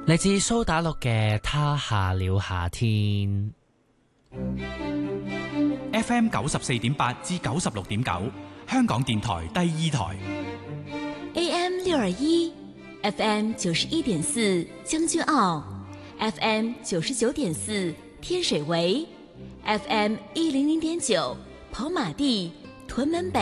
嚟自蘇打綠嘅《他下了夏天》。 FM 94.8至96.9，香港電台第二台。 AM 621，FM 91.4將軍澳，FM 99.4天水圍，FM 100.9跑馬地屯門北。